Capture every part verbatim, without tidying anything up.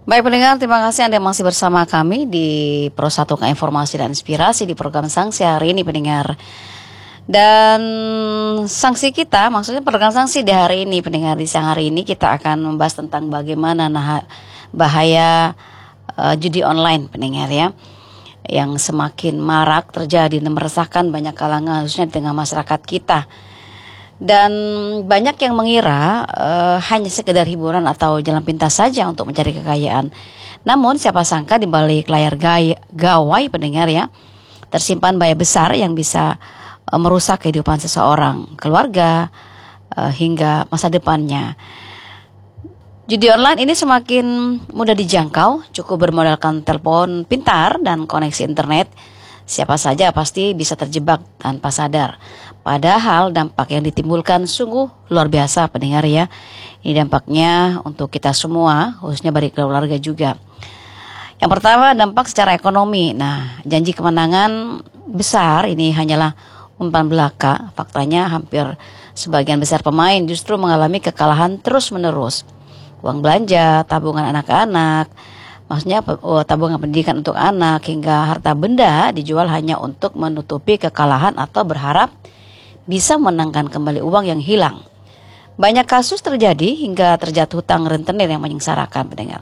Baik pendengar, terima kasih Anda masih bersama kami di Pro satu K Informasi dan Inspirasi di program Sanksi hari ini pendengar. Dan sanksi kita, maksudnya program sanksi di hari ini pendengar, di siang hari ini kita akan membahas tentang bagaimana nah, bahaya uh, judi online pendengar ya, yang semakin marak terjadi dan meresahkan banyak kalangan khususnya di tengah masyarakat kita. Dan banyak yang mengira uh, hanya sekedar hiburan atau jalan pintas saja untuk mencari kekayaan. Namun siapa sangka di balik layar gaya, gawai pendengar ya, tersimpan bahaya besar yang bisa uh, merusak kehidupan seseorang, keluarga, uh, hingga masa depannya. Judi online ini semakin mudah dijangkau, cukup bermodalkan telepon pintar dan koneksi internet. Siapa saja pasti bisa terjebak tanpa sadar. Padahal dampak yang ditimbulkan sungguh luar biasa pendengar ya. Ini dampaknya untuk kita semua, khususnya bagi keluarga juga. Yang pertama, dampak secara ekonomi. Nah, janji kemenangan besar ini hanyalah umpan belaka. Faktanya hampir sebagian besar pemain justru mengalami kekalahan terus-menerus. Uang belanja, tabungan anak-anak, maksudnya tabungan pendidikan untuk anak, hingga harta benda dijual hanya untuk menutupi kekalahan atau berharap bisa menangkan kembali uang yang hilang. Banyak kasus terjadi hingga terjatuh hutang rentenir yang menyengsarakan pendengar.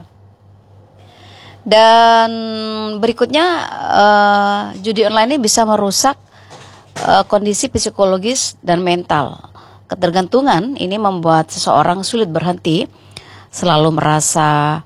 Dan berikutnya uh, judi online ini bisa merusak uh, kondisi psikologis dan mental. Ketergantungan ini membuat seseorang sulit berhenti, selalu merasa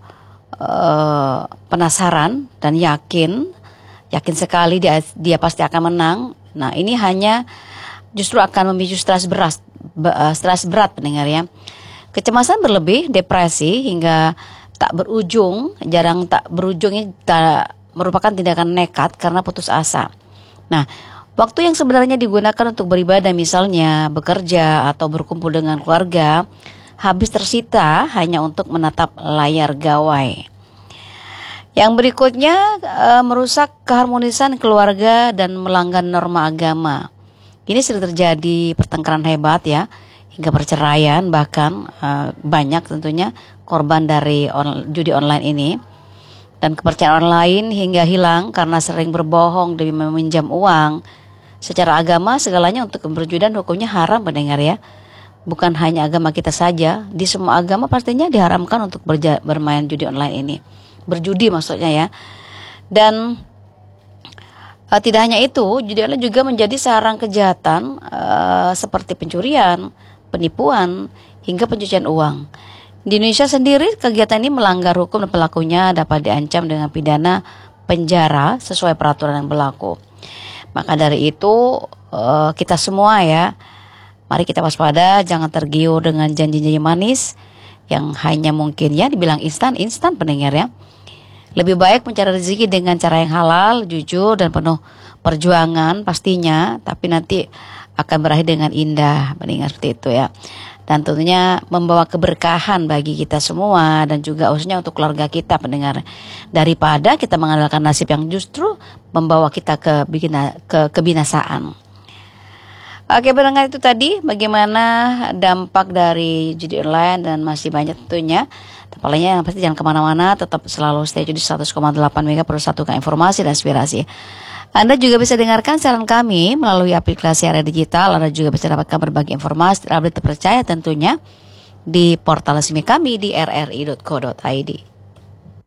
uh, penasaran dan yakin, yakin sekali dia, dia pasti akan menang. Nah ini hanya justru akan memicu stres berat, stres berat pendengar ya. Kecemasan berlebih, depresi hingga tak berujung, jarang tak berujungnya tak merupakan tindakan nekat karena putus asa. Nah, waktu yang sebenarnya digunakan untuk beribadah misalnya, bekerja atau berkumpul dengan keluarga, habis tersita hanya untuk menatap layar gawai. Yang berikutnya e, merusak keharmonisan keluarga dan melanggar norma agama. Ini sering terjadi pertengkaran hebat ya, hingga perceraian, bahkan uh, banyak tentunya korban dari on, judi online ini. Dan kepercayaan lain hingga hilang karena sering berbohong demi meminjam uang. Secara agama segalanya untuk berjudi dan hukumnya haram pendengar ya. Bukan hanya agama kita saja, di semua agama pastinya diharamkan untuk berja, bermain judi online ini. Berjudi maksudnya ya. Dan Uh, tidak hanya itu, judi online juga menjadi sarang kejahatan uh, seperti pencurian, penipuan, hingga pencucian uang. Di Indonesia sendiri, kegiatan ini melanggar hukum dan pelakunya dapat diancam dengan pidana penjara sesuai peraturan yang berlaku. Maka dari itu, uh, kita semua ya, mari kita waspada, jangan tergiur dengan janji-janji manis yang hanya mungkin ya dibilang instan-instan pendengar ya. Lebih baik mencari rezeki dengan cara yang halal, jujur dan penuh perjuangan pastinya, tapi nanti akan berakhir dengan indah, mendengar seperti itu ya. Dan tentunya membawa keberkahan bagi kita semua dan juga khususnya untuk keluarga kita pendengar. Daripada kita mengandalkan nasib yang justru membawa kita ke, ke kebinasaan. Oke pendengar, itu tadi bagaimana dampak dari judi online dan masih banyak tentunya. Paling yang pasti jangan kemana-mana, tetap selalu stay di seratus koma delapan Mega Pro satu K Informasi dan Inspirasi. Anda juga bisa dengarkan siaran kami melalui aplikasi area digital. Anda juga bisa dapatkan berbagai informasi update terpercaya tentunya di portal resmi kami di r r i dot co dot i d.